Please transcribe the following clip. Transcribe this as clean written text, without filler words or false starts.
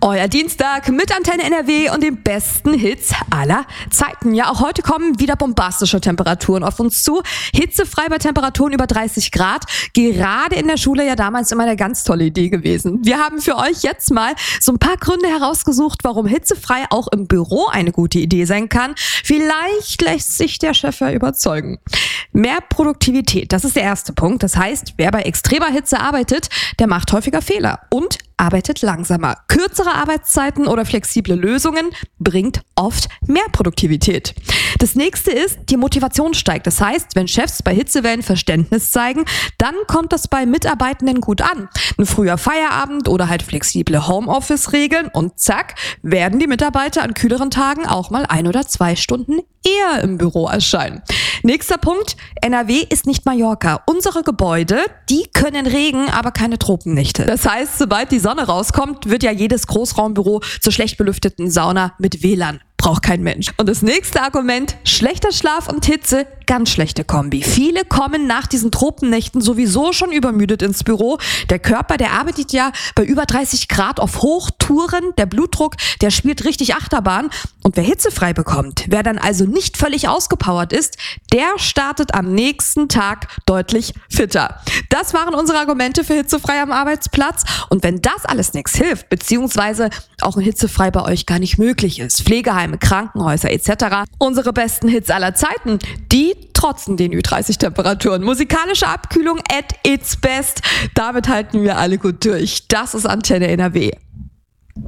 Euer Dienstag mit Antenne NRW und den besten Hits aller Zeiten. Ja, auch heute kommen wieder bombastische Temperaturen auf uns zu. Hitzefrei bei Temperaturen über 30 Grad. Gerade in der Schule ja damals immer eine ganz tolle Idee gewesen. Wir haben für euch jetzt mal so ein paar Gründe herausgesucht, warum hitzefrei auch im Büro eine gute Idee sein kann. Vielleicht lässt sich der Chef ja überzeugen. Mehr Produktivität, das ist der erste Punkt. Das heißt, wer bei extremer Hitze arbeitet, der macht häufiger Fehler und arbeitet langsamer. Kürzere Arbeitszeiten oder flexible Lösungen bringt oft mehr Produktivität. Das nächste ist, die Motivation steigt. Das heißt, wenn Chefs bei Hitzewellen Verständnis zeigen, dann kommt das bei Mitarbeitenden gut an. Ein früher Feierabend oder halt flexible Homeoffice-Regeln und zack, werden die Mitarbeiter an kühleren Tagen auch mal 1 oder 2 Stunden eher im Büro erscheinen. Nächster Punkt, NRW ist nicht Mallorca. Unsere Gebäude, die können Regen, aber keine Tropennächte. Das heißt, sobald die Sonne rauskommt, wird ja jedes Großraumbüro zur schlecht belüfteten Sauna mit WLAN. Braucht kein Mensch. Und das nächste Argument, schlechter Schlaf und Hitze, ganz schlechte Kombi. Viele kommen nach diesen Tropennächten sowieso schon übermüdet ins Büro. Der Körper, der arbeitet ja bei über 30 Grad auf Hochtouren. Der Blutdruck, der spielt richtig Achterbahn. Und wer hitzefrei bekommt, wer dann also nicht völlig ausgepowert ist, der startet am nächsten Tag deutlich fitter. Das waren unsere Argumente für hitzefrei am Arbeitsplatz. Und wenn das alles nichts hilft, beziehungsweise auch ein hitzefrei bei euch gar nicht möglich ist, Pflegeheime, Krankenhäuser etc., unsere besten Hits aller Zeiten, die trotzen den Ü30-Temperaturen. Musikalische Abkühlung at its best. Damit halten wir alle gut durch. Das ist Antenne NRW.